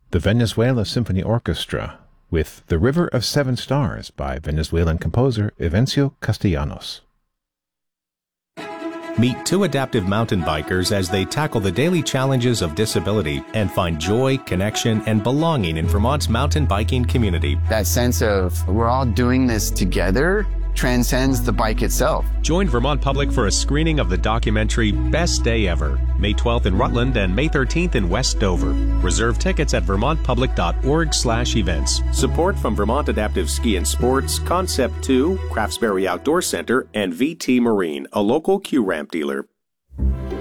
the Venezuela Symphony Orchestra with The River of Seven Stars by Venezuelan composer Evencio Castellanos. Meet two adaptive mountain bikers as they tackle the daily challenges of disability and find joy, connection, and belonging in Vermont's mountain biking community. That sense of we're all doing this together transcends the bike itself. Join Vermont Public for a screening of the documentary Best Day Ever, May 12th in Rutland and May 13th in West Dover. Reserve tickets at vermontpublic.org/events. Support from Vermont Adaptive Ski and Sports, Concept 2, Craftsbury Outdoor Center, and VT Marine, a local Q-Ramp dealer.